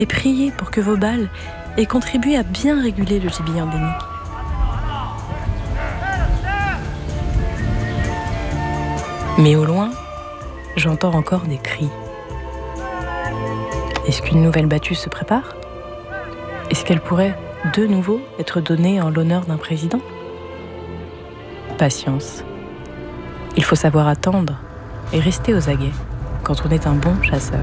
et priez pour que vos balles aient contribué à bien réguler le gibier endémique. Mais au loin, j'entends encore des cris. Est-ce qu'une nouvelle battue se prépare ? Est-ce qu'elle pourrait, de nouveau, être donnée en l'honneur d'un président ? Patience. Il faut savoir attendre et rester aux aguets quand on est un bon chasseur.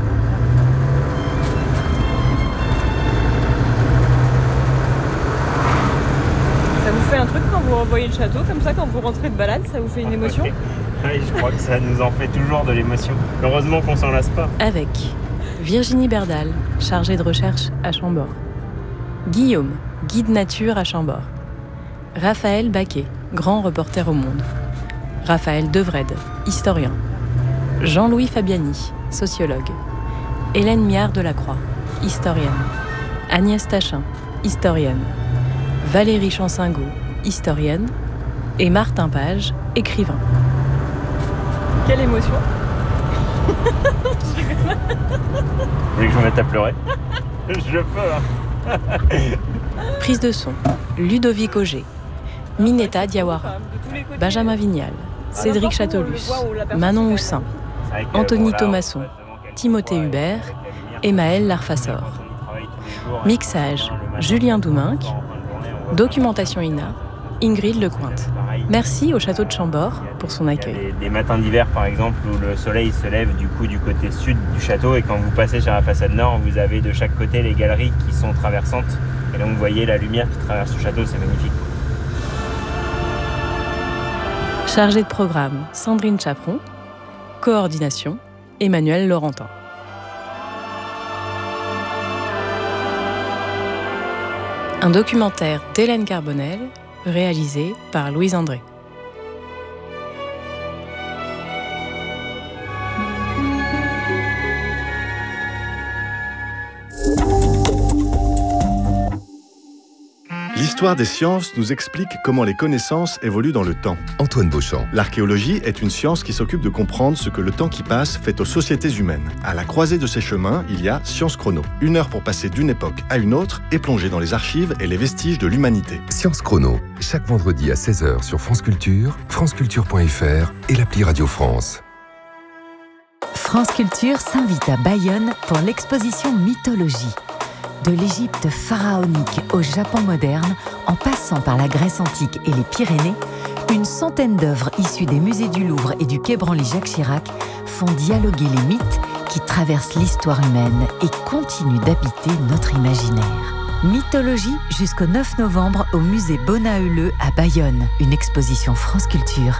Ça vous fait un truc quand vous revoyez le château, comme ça, quand vous rentrez de balade, ça vous fait une émotion ? Oui, je crois que ça nous en fait toujours de l'émotion. Heureusement qu'on s'en lasse pas. Avec Virginie Berdal, chargée de recherche à Chambord. Guillaume, guide nature à Chambord. Raphaël Baquet, grand reporter au Monde. Raphaël Devrede, historien. Jean-Louis Fabiani, sociologue. Hélène Miard-Delacroix, historienne. Agnès Tachin, historienne. Valérie Chansingo, historienne. Et Martin Page, écrivain. Quelle émotion! Vous voulez que je me mette à pleurer? Je peux, hein. Prise de son, Ludovic Auger. Minetta Diawara. Benjamin Vignal. Cédric Châteaulus. Manon Houssin. Anthony Thomasson. Timothée Hubert et Maël Larfassor. Mixage, Julien Douminc. Documentation INA, Ingrid Lecointe. Merci au château de Chambord pour son accueil. Il y a des matins d'hiver, par exemple, où le soleil se lève du côté sud du château, et quand vous passez sur la façade nord, vous avez de chaque côté les galeries qui sont traversantes. Et donc vous voyez la lumière qui traverse le château, c'est magnifique. Chargée de programme, Sandrine Chaperon. Coordination, Emmanuel Laurentin. Un documentaire d'Hélène Carbonel, réalisé par Louise André. L'histoire des sciences nous explique comment les connaissances évoluent dans le temps. Antoine Beauchamp. L'archéologie est une science qui s'occupe de comprendre ce que le temps qui passe fait aux sociétés humaines. À la croisée de ces chemins, il y a Science Chrono. 1 heure pour passer d'une époque à une autre et plonger dans les archives et les vestiges de l'humanité. Science Chrono, chaque vendredi à 16h sur France Culture, franceculture.fr et l'appli Radio France. France Culture s'invite à Bayonne pour l'exposition Mythologie. De l'Égypte pharaonique au Japon moderne, en passant par la Grèce antique et les Pyrénées, une centaine d'œuvres issues des musées du Louvre et du quai Branly-Jacques Chirac font dialoguer les mythes qui traversent l'histoire humaine et continuent d'habiter notre imaginaire. Mythologie jusqu'au 9 novembre au musée Bonaeuleux à Bayonne, une exposition France Culture.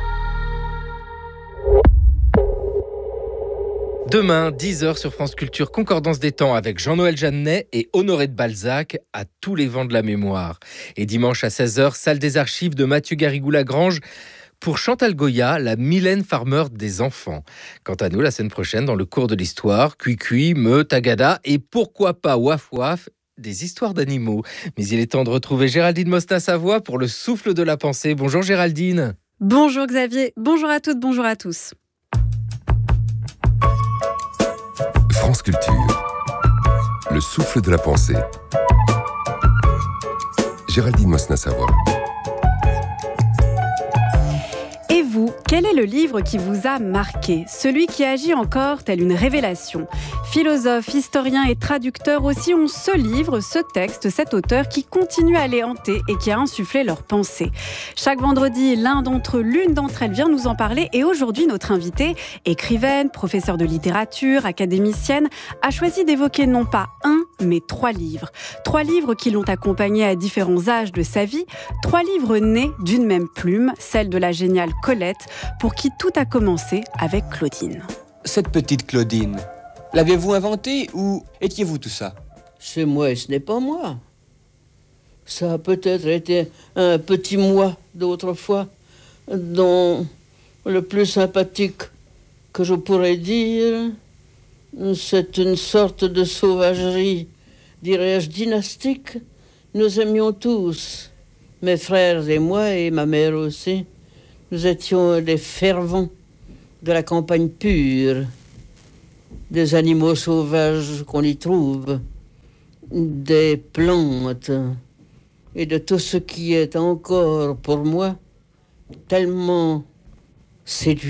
Demain, 10h sur France Culture, Concordance des temps avec Jean-Noël Jeannet et Honoré de Balzac à tous les vents de la mémoire. Et dimanche à 16h, salle des archives de Mathieu Garrigou-Lagrange pour Chantal Goya, la Mylène Farmer des enfants. Quant à nous, la semaine prochaine, dans le cours de l'histoire, Cui-Cui, Meu, Tagada et pourquoi pas Waf Waf, des histoires d'animaux. Mais il est temps de retrouver Géraldine Mosna-Savoie pour le souffle de la pensée. Bonjour Géraldine. Bonjour Xavier, bonjour à toutes, bonjour à tous. France Culture, le souffle de la pensée. Géraldine Mosna-Savoie. Et vous, quel est le livre qui vous a marqué ? Celui qui agit encore tel une révélation. Philosophes, historiens et traducteurs aussi ont ce livre, ce texte, cet auteur qui continue à les hanter et qui a insufflé leurs pensées. Chaque vendredi, l'une d'entre elles vient nous en parler et aujourd'hui, notre invitée, écrivaine, professeure de littérature, académicienne, a choisi d'évoquer non pas un, mais 3 livres. 3 livres qui l'ont accompagnée à différents âges de sa vie, 3 livres nés d'une même plume, celle de la géniale Colette, pour qui tout a commencé avec Claudine. Cette petite Claudine, l'avez-vous inventée ou étiez-vous tout ça ? C'est moi et ce n'est pas moi. Ça a peut-être été un petit moi d'autrefois, dont le plus sympathique que je pourrais dire, c'est une sorte de sauvagerie, dirais-je dynastique. Nous aimions tous, mes frères et moi et ma mère aussi. Nous étions des fervents de la campagne pure, des animaux sauvages qu'on y trouve. des plantes et de tout ce qui est encore pour moi tellement séduit.